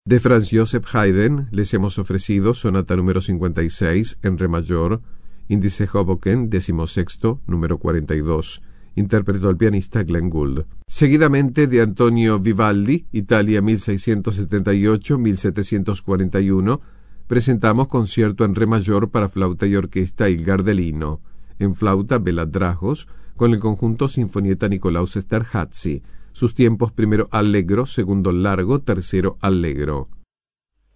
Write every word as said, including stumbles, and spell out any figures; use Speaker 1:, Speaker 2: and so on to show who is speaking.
Speaker 1: De Franz Joseph Haydn les hemos ofrecido sonata número cincuenta y seis en re mayor, índice Hoboken, decimosexto, número cuarenta y dos. Interpretó el pianista Glenn Gould. Seguidamente de Antonio Vivaldi, Italia mil seiscientos setenta y ocho a mil setecientos cuarenta y uno, presentamos concierto en re mayor para flauta y orquesta Il Gardelino, en flauta Béla Dragos, con el conjunto Sinfonietta Nicolaus Esterházy, sus tiempos primero allegro, segundo largo, tercero allegro.